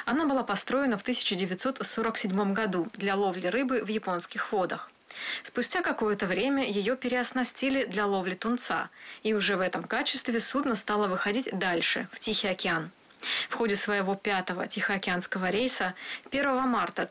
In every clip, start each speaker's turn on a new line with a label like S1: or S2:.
S1: Она была построена в 1947 году для ловли рыбы в японских водах. Спустя какое-то время ее переоснастили для ловли тунца, и уже в этом качестве судно стало выходить дальше, в Тихий океан. В ходе своего 5-го Тихоокеанского рейса 1 марта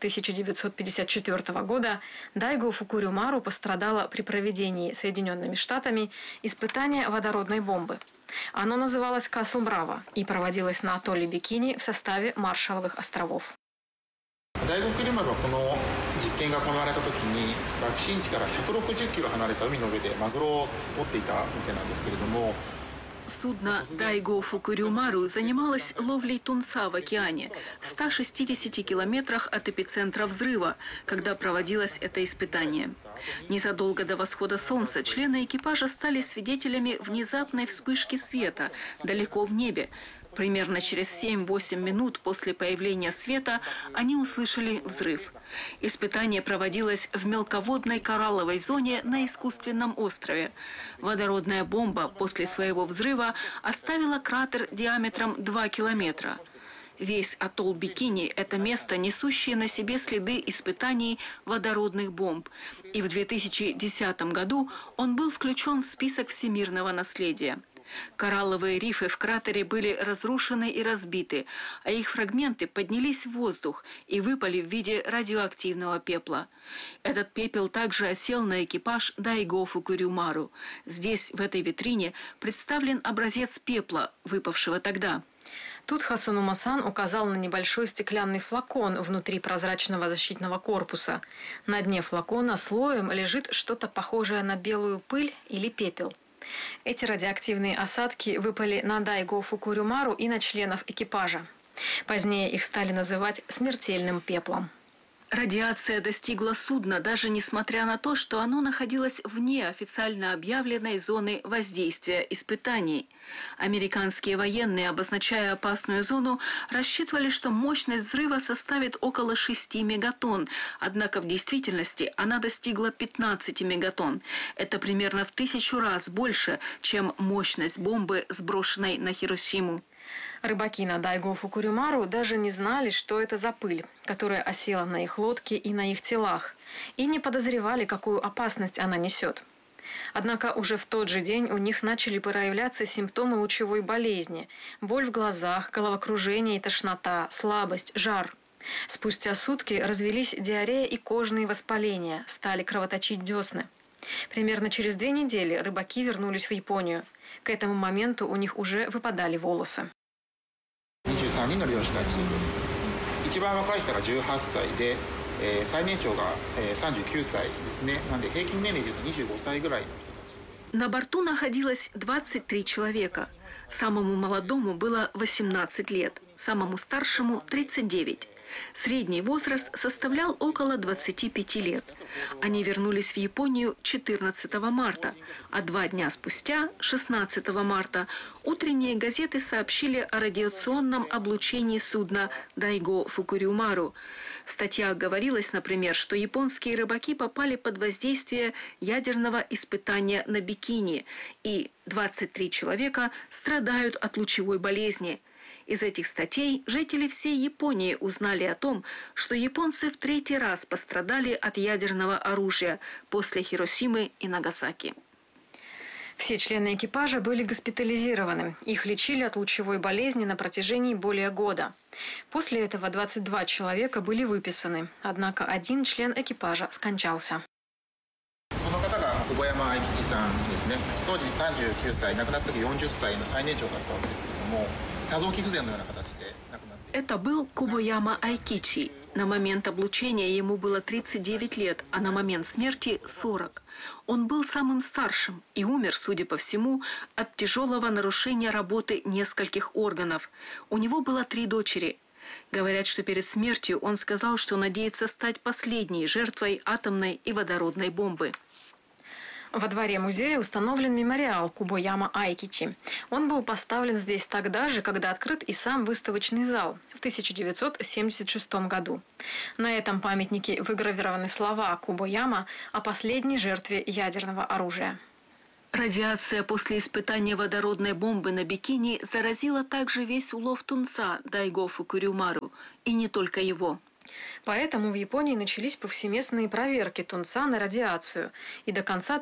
S1: 1954 года Дайго Фукурюмару пострадала при проведении Соединенными Штатами испытания водородной бомбы. Оно называлось «Касл Браво» и проводилось на атолле Бикини в составе Маршалловых островов.
S2: 第5クリマルはこの実験が行われた時に爆心地から160キロ離れた海の上でマグロを取っていたわけなんですけれども。
S3: Судно Дайго Фукурюмару занималось ловлей тунца в океане в 160 километрах от эпицентра взрыва, когда проводилось это испытание. Незадолго до восхода солнца члены экипажа стали свидетелями внезапной вспышки света далеко в небе. Примерно через 7-8 минут после появления света они услышали взрыв. Испытание проводилось в мелководной коралловой зоне на искусственном острове. Водородная бомба после своего взрыва оставила кратер диаметром 2 километра. Весь атолл Бикини – это место, несущее на себе следы испытаний водородных бомб. И в 2010 году он был включен в список всемирного наследия. Коралловые рифы в кратере были разрушены и разбиты, а их фрагменты поднялись в воздух и выпали в виде радиоактивного пепла. Этот пепел также осел на экипаж Дайго Фукурюмару. Здесь, в этой витрине, представлен образец пепла, выпавшего тогда.
S1: Тут Хасунума-сан указал на небольшой стеклянный флакон внутри прозрачного защитного корпуса. На дне флакона слоем лежит что-то похожее на белую пыль или пепел. Эти радиоактивные осадки выпали на Дайго Фукурюмару и на членов экипажа. Позднее их стали называть смертельным пеплом.
S3: Радиация достигла судна, даже несмотря на то, что оно находилось вне официально объявленной зоны воздействия испытаний. Американские военные, обозначая опасную зону, рассчитывали, что мощность взрыва составит около 6 мегатонн, однако в действительности она достигла 15 мегатонн. Это примерно в 1000 раз больше, чем мощность бомбы, сброшенной на Хиросиму.
S1: Рыбаки на Дайго Фукурюмару даже не знали, что это за пыль, которая осела на их лодке и на их телах, и не подозревали, какую опасность она несет. Однако уже в тот же день у них начали проявляться симптомы лучевой болезни: боль в глазах, головокружение и тошнота, слабость, жар. Спустя сутки развелись диарея и кожные воспаления, стали кровоточить десны. Примерно через 2 недели рыбаки вернулись в Японию. К этому моменту у них уже выпадали волосы.
S2: 23人の漁師たちです。一番若い人が18歳で、最年長が、39歳ですね。なんで平均年齢でいうと25歳ぐらいの人たちです。
S3: На борту находилось 23 человека. Самому молодому было 18 лет, самому старшему 39. Средний возраст составлял около 25 лет. Они вернулись в Японию 14 марта, а 2 дня спустя, 16 марта, утренние газеты сообщили о радиационном облучении судна Дайго Фукурюмару. В статьях говорилось, например, что японские рыбаки попали под воздействие ядерного испытания на Бикини, и 23 человека страдают от лучевой болезни. Из этих статей жители всей Японии узнали о том, что японцы в 3-й раз пострадали от ядерного оружия после Хиросимы и Нагасаки.
S1: Все члены экипажа были госпитализированы. Их лечили от лучевой болезни на протяжении более года. После этого 22 человека были выписаны, однако 1 член экипажа скончался.
S2: その方が久保山愛吉さんですね。当時39歳、亡くなった時40歳の最年長だったわけですけれども、多臓器不全のような形で亡くなって。
S3: Это был Кубояма Айкичи. На момент облучения ему было 39 лет, а на момент смерти 40. Он был самым старшим и умер, судя по всему, от тяжелого нарушения работы нескольких органов. У него было 3 дочери. Говорят, что перед смертью он сказал, что надеется стать последней жертвой атомной и водородной бомбы.
S1: Во дворе музея установлен мемориал Кубояма Айкичи. Он был поставлен здесь тогда же, когда открыт и сам выставочный зал в 1976 году. На этом памятнике выгравированы слова Кубояма о последней жертве ядерного оружия.
S3: Радиация после испытания водородной бомбы на Бикини заразила также весь улов тунца Дайго Фукурюмару, и не только его.
S1: Поэтому в Японии начались повсеместные проверки тунца на радиацию, и до конца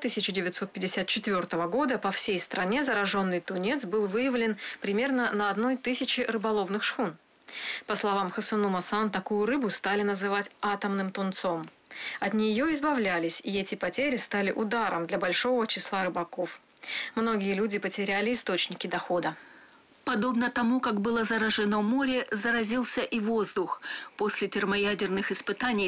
S1: 1954 года по всей стране зараженный тунец был выявлен примерно на 1000 рыболовных шхун. По словам Хасунума-сан, такую рыбу стали называть атомным тунцом. От нее избавлялись, и эти потери стали ударом для большого числа рыбаков. Многие люди потеряли источники дохода.
S3: Подобно тому, как было заражено море, заразился и воздух. После термоядерных испытаний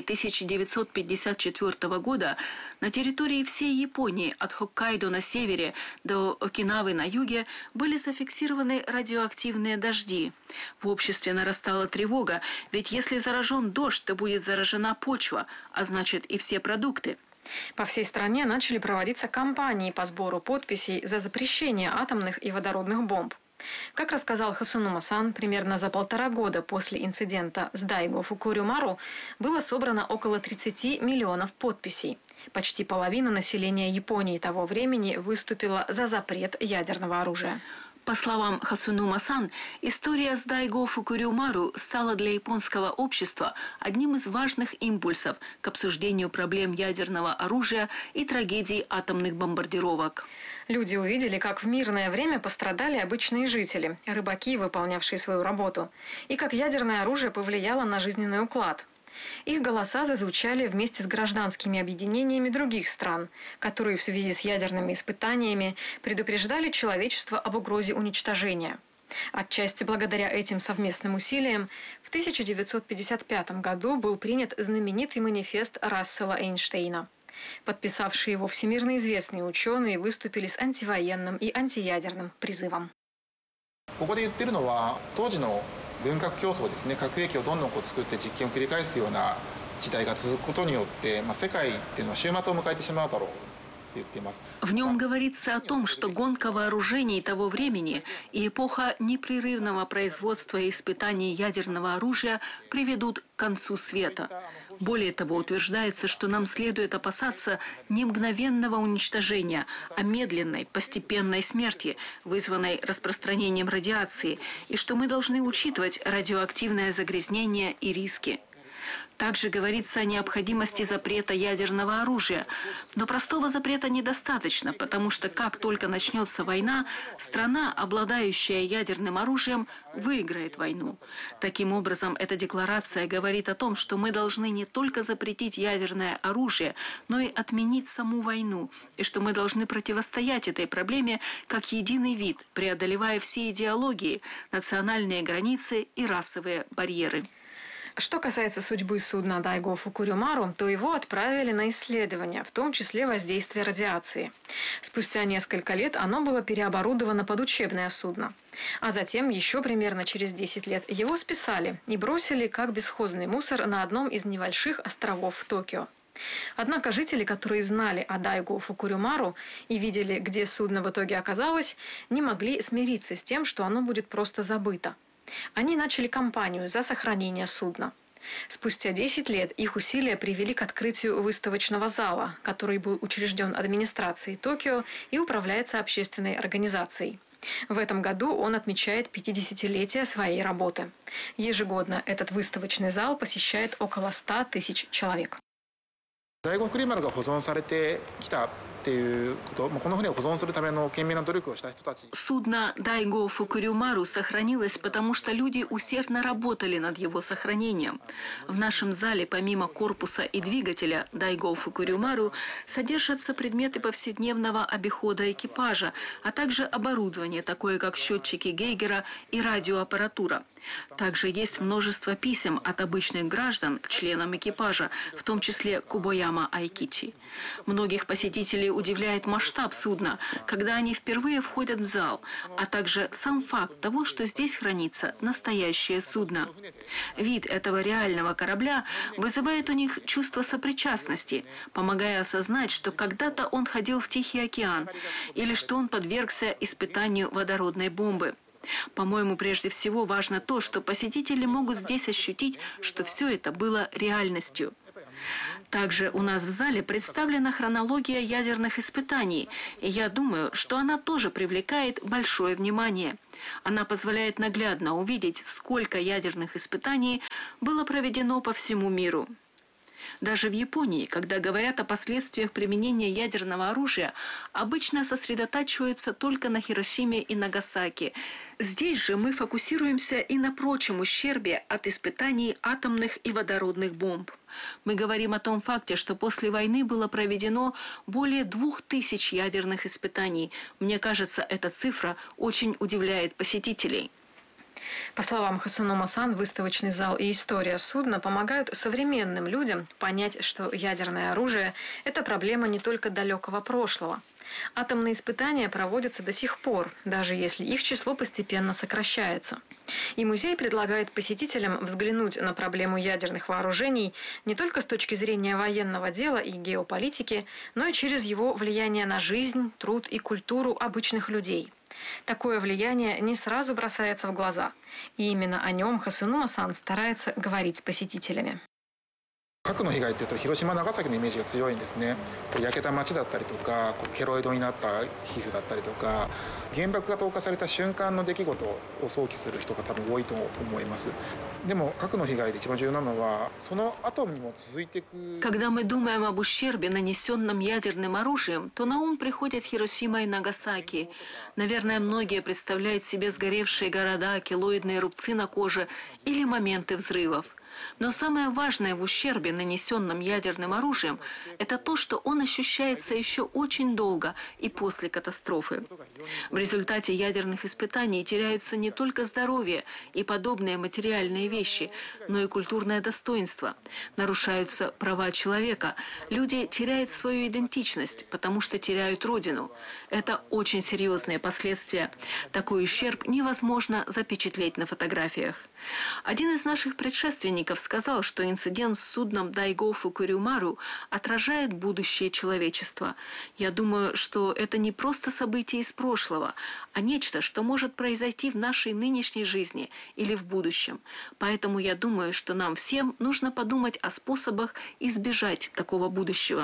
S3: 1954 года на территории всей Японии, от Хоккайдо на севере до Окинавы на юге, были зафиксированы радиоактивные дожди. В обществе нарастала тревога, ведь если заражен дождь, то будет заражена почва, а значит и все продукты.
S1: По всей стране начали проводиться кампании по сбору подписей за запрещение атомных и водородных бомб. Как рассказал Хасунума-сан, примерно за 1,5 года после инцидента с Дайго Фукурюмару было собрано около 30 миллионов подписей. Почти половина населения Японии того времени выступила за запрет ядерного оружия.
S3: По словам Хасунума-сан, история с Дайго Фукурюмару стала для японского общества одним из важных импульсов к обсуждению проблем ядерного оружия и трагедий атомных бомбардировок.
S1: Люди увидели, как в мирное время пострадали обычные жители, рыбаки, выполнявшие свою работу, и как ядерное оружие повлияло на жизненный уклад. Их голоса зазвучали вместе с гражданскими объединениями других стран, которые в связи с ядерными испытаниями предупреждали человечество об угрозе уничтожения. Отчасти благодаря этим совместным усилиям в 1955 году был принят знаменитый манифест Рассела Эйнштейна. Подписавшие его всемирно известные ученые выступили с антивоенным и антиядерным призывом.
S2: ここで言ってるのは当時の軍拡競争ですね、核兵器をどんどん作って実験を繰り返すような時代が続くことによって、世界っていうのは終末を迎えてしまうだろう。
S3: В нем говорится о том, что гонка вооружений того времени и эпоха непрерывного производства и испытаний ядерного оружия приведут к концу света. Более того, утверждается, что нам следует опасаться не мгновенного уничтожения, а медленной, постепенной смерти, вызванной распространением радиации, и что мы должны учитывать радиоактивное загрязнение и риски. Также говорится о необходимости запрета ядерного оружия. Но простого запрета недостаточно, потому что как только начнется война, страна, обладающая ядерным оружием, выиграет войну. Таким образом, эта декларация говорит о том, что мы должны не только запретить ядерное оружие, но и отменить саму войну, и что мы должны противостоять этой проблеме как единый вид, преодолевая все идеологии, национальные границы и расовые барьеры.
S1: Что касается судьбы судна Дайго Фукурюмару, то его отправили на исследования, в том числе воздействие радиации. Спустя несколько лет оно было переоборудовано под учебное судно. А затем, еще примерно через 10 лет, его списали и бросили как бесхозный мусор на одном из небольших островов в Токио. Однако жители, которые знали о Дайго Фукурюмару и видели, где судно в итоге оказалось, не могли смириться с тем, что оно будет просто забыто. Они начали кампанию за сохранение судна. Спустя 10 лет их усилия привели к открытию выставочного зала, который был учрежден администрацией Токио и управляется общественной организацией. В этом году он отмечает 50-летие своей работы. Ежегодно этот выставочный зал посещает около 100 тысяч человек.
S2: Дайго Фукурюмаруが保存されてきたっていうこと、この船を保存するための懸命な努力をした人たち。
S3: Судно Дайго Фукурюмару сохранилось, потому что люди усердно работали над его сохранением. В нашем зале помимо корпуса и двигателя Дайго Фукурюмару содержатся предметы повседневного обихода экипажа, а также оборудование, такое как счетчики Гейгера и радиоаппаратура. Также есть множество писем от обычных граждан к членам экипажа, в том числе Кубояма Айкичи. Многих посетителей удивляет масштаб судна, когда они впервые входят в зал, а также сам факт того, что здесь хранится настоящее судно. Вид этого реального корабля вызывает у них чувство сопричастности, помогая осознать, что когда-то он ходил в Тихий океан или что он подвергся испытанию водородной бомбы. По-моему, прежде всего важно то, что посетители могут здесь ощутить, что все это было реальностью. Также у нас в зале представлена хронология ядерных испытаний, и я думаю, что она тоже привлекает большое внимание. Она позволяет наглядно увидеть, сколько ядерных испытаний было проведено по всему миру. Даже в Японии, когда говорят о последствиях применения ядерного оружия, обычно сосредотачиваются только на Хиросиме и Нагасаки. Здесь же мы фокусируемся и на прочем ущербе от испытаний атомных и водородных бомб. Мы говорим о том факте, что после войны было проведено более 2000 ядерных испытаний. Мне кажется, эта цифра очень удивляет посетителей.
S1: По словам Хасунума-сан, выставочный зал и история судна помогают современным людям понять, что ядерное оружие – это проблема не только далекого прошлого. Атомные испытания проводятся до сих пор, даже если их число постепенно сокращается. И музей предлагает посетителям взглянуть на проблему ядерных вооружений не только с точки зрения военного дела и геополитики, но и через его влияние на жизнь, труд и культуру обычных людей. Такое влияние не сразу бросается в глаза, и именно о нем Хасунума-сан старается говорить с посетителями.
S2: 核の被害っていうと広島長崎のイメージが強いんですね。焼けた町だったりとか、ケロイドになった皮膚だったりとか、原爆が投下された瞬間の出来事を想起する人が多分多いと思います。でも核の被害で一番重要なのはその後にも続いていく。
S3: Когда мы думаем об ущербе, нанесенном ядерным оружием, то на ум приходят Хиросима и Нагасаки. Наверное, многие представляют себе сгоревшие города, килоидные рубцы на коже или моменты взрывов. Но самое важное в ущербе, нанесенном ядерным оружием, это то, что он ощущается еще очень долго и после катастрофы. В результате ядерных испытаний теряются не только здоровье и подобные материальные вещи, но и культурное достоинство. Нарушаются права человека. Люди теряют свою идентичность, потому что теряют родину. Это очень серьезные последствия. Такой ущерб невозможно запечатлеть на фотографиях. Один из наших предшественников сказал, что инцидент с судном Дайго Фукурюмару отражает будущее человечества. Я думаю, что это не просто событие из прошлого, а нечто, что может произойти в нашей нынешней жизни или в будущем. Поэтому я думаю, что нам всем нужно подумать о способах избежать такого будущего.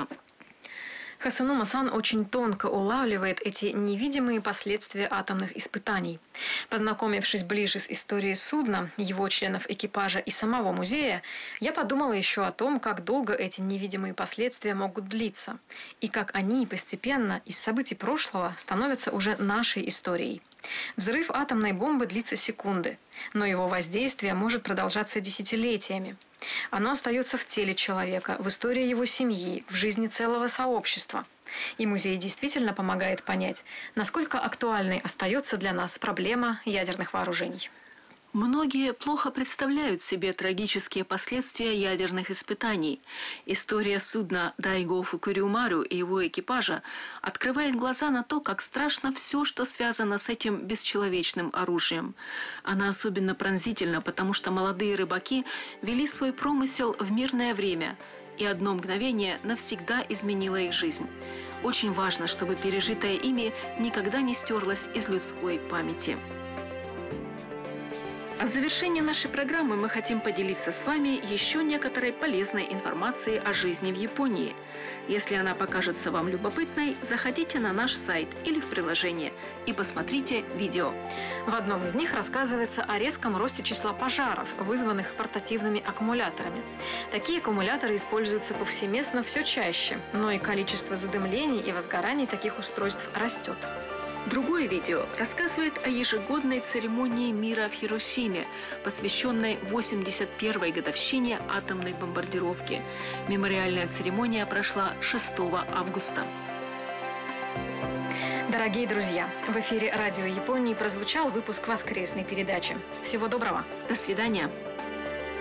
S1: Хасунума-сан очень тонко улавливает эти невидимые последствия атомных испытаний. Познакомившись ближе с историей судна, его членов экипажа и самого музея, я подумала еще о том, как долго эти невидимые последствия могут длиться, и как они постепенно из событий прошлого становятся уже нашей историей. Взрыв атомной бомбы длится секунды, но его воздействие может продолжаться десятилетиями. Оно остается в теле человека, в истории его семьи, в жизни целого сообщества. И музей действительно помогает понять, насколько актуальной остается для нас проблема ядерных вооружений.
S3: Многие плохо представляют себе трагические последствия ядерных испытаний. История судна Дайго Фукурюмару и его экипажа открывает глаза на то, как страшно все, что связано с этим бесчеловечным оружием. Она особенно пронзительна, потому что молодые рыбаки вели свой промысел в мирное время, и одно мгновение навсегда изменило их жизнь. Очень важно, чтобы пережитое ими никогда не стерлось из людской памяти. А в завершении нашей программы мы хотим поделиться с вами еще некоторой полезной информацией о жизни в Японии. Если она покажется вам любопытной, заходите на наш сайт или в приложение и посмотрите видео.
S1: В одном из них рассказывается о резком росте числа пожаров, вызванных портативными аккумуляторами. Такие аккумуляторы используются повсеместно все чаще, но и количество задымлений и возгораний таких устройств растет.
S3: Другое видео рассказывает о ежегодной церемонии мира в Хиросиме, посвященной 81-й годовщине атомной бомбардировки. Мемориальная церемония прошла 6 августа.
S1: Дорогие друзья, в эфире Радио Японии прозвучал выпуск воскресной передачи. Всего доброго.
S3: До свидания.